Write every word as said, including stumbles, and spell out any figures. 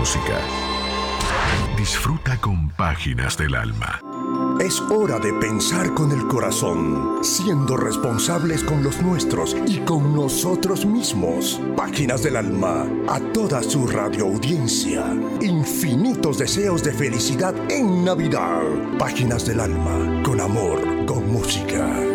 música. Disfruta con Páginas del Alma. Es hora de pensar con el corazón, siendo responsables con los nuestros y con nosotros mismos. Páginas del Alma, a toda su radioaudiencia. Infinitos deseos de felicidad en Navidad. Páginas del Alma, con amor, con música.